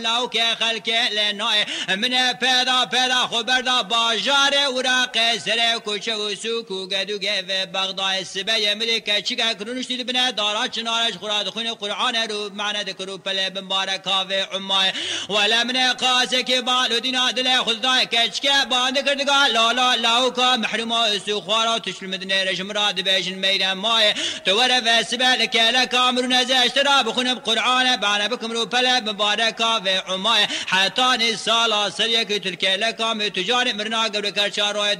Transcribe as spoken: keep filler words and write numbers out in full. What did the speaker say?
لو که خلک لنای من پیدا پیدا خبردا باجار ورا قصر کوچه و سوق و گدوگه و بغداد سبه ملک چیکا کرونش دید بنا دارا چنارش خوراد خون قرآن رو معنی دکرو پله بمبارکا و عمای ولا من قاسه که بالو دینا دل خدای کچکه باند کردگا لالا لاوکا محروم سو خوارا تشل مدنه رجم راد بیشن میدان مای تو ور و سبه لکه لکامرو نزشترا بخونم قرآن بعنا بکم رو پله بمبارکا و عمای حتی نسالا سریع که ترکیه لکام تجار مرنا قبل کرچار